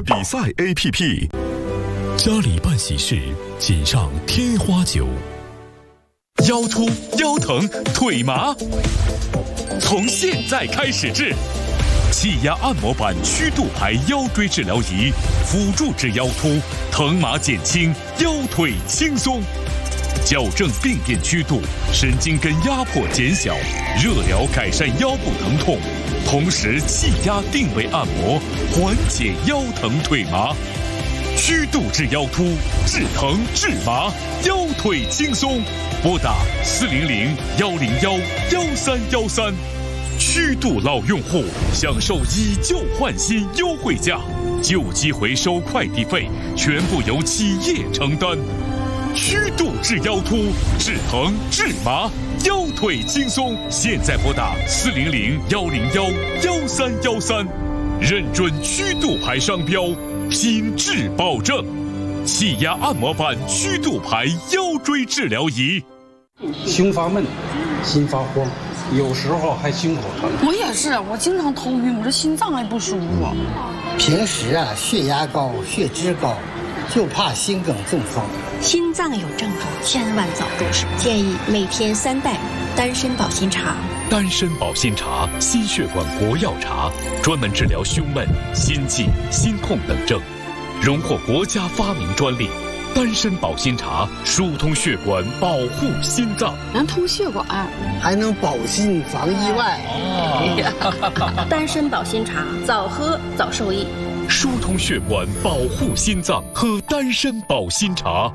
比赛 APP。 家里办喜事，请上天花9。 腰突、腰疼、腿麻，从现在开始治。气压按摩板曲度牌腰椎治疗仪，辅助治腰突，疼麻减轻，腰腿轻松。矫正病变曲度，神经根压迫减小，热疗改善腰部疼痛，同时气压定位按摩，缓解腰疼腿麻。曲度治腰突，治疼治麻，腰腿轻松。拨打400-101-1313。曲度老用户享受以旧换新优惠价，旧机回收快递费全部由企业承担。曲度治腰突，治疼治麻，腰腿轻松。现在拨打400-101-1313，认准曲度牌商标，品质保证。气压按摩板曲度牌腰椎治疗仪。 胸发闷，心发慌，有时候还胸口疼。 我也是，我经常头晕，我这心脏还不舒服。 平时血压高，血脂高，就怕心梗中风。 心脏有症状，千万早入手。建议每天3袋丹参保心茶。 丹参保心茶，心血管国药茶，专门治疗胸闷、心悸、心痛等症，荣获国家发明专利。丹参保心茶疏通血管，保护心脏， 能通血管， 还能保心防意外。 丹参保心茶，早喝早受益。 疏通血管，保护心脏，喝丹参保心茶。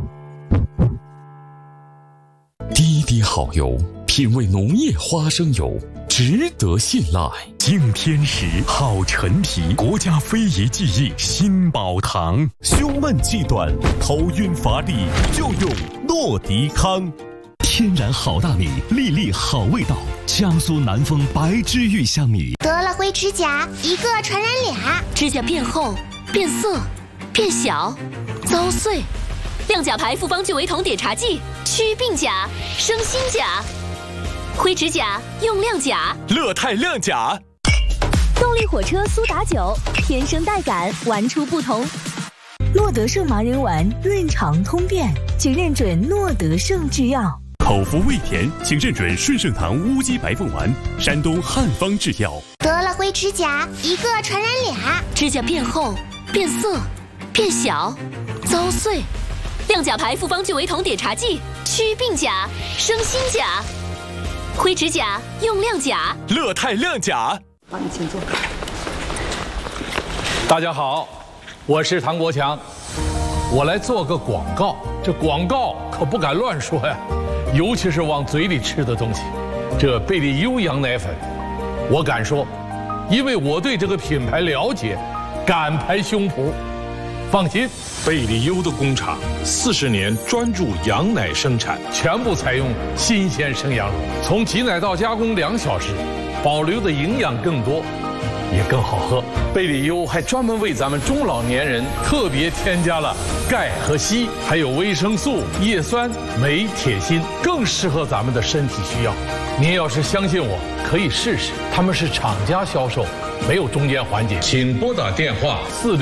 滴滴好油，品味浓液花生油，值得信赖。 敬天时，好陈皮，国家非遗技艺新宝堂。胸闷气短，头晕乏力，就用诺迪康。天然好大米，粒粒好味道。江苏南丰白之玉香米。 得了灰指甲，一个传染俩。 指甲变厚、变色、变小、遭碎。亮甲牌复方聚维酮碘茶剂，祛病甲，生新甲。灰指甲用亮甲， 乐泰亮甲。 动力火车苏打酒，天生带感，玩出不同。诺德胜麻仁丸润肠通便，请认准诺德胜制药。 口服味甜，请认准顺盛堂乌鸡白凤丸，山东汉方制药。 得了灰指甲，一个传染俩。 指甲变厚、变色、变小、遭碎。亮甲牌复方聚维酮碘茶剂，祛病甲，生新甲。灰指甲用亮甲， 乐泰亮甲。 帮你请坐。 大家好，我是唐国强，我来做个广告。这广告可不敢乱说呀，尤其是往嘴里吃的东西。这贝利优羊奶粉，我敢说，因为我对这个品牌了解，敢拍胸脯。放心，贝利优的工厂40年专注羊奶生产，全部采用新鲜生羊乳，从挤奶到加工2小时，保留的营养更多，也更好喝。贝利优还专门为咱们中老年人特别添加了钙和硒，还有维生素、叶酸、镁、铁、锌，更适合咱们的身体需要。您要是相信我，可以试试，他们是厂家销售，没有中间环节。请拨打电话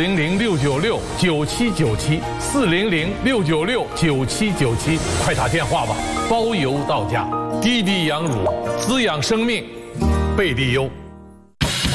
400-696-9797，400-696-9797，快打电话吧，包邮到家。滴滴羊乳，滋养生命，贝利优。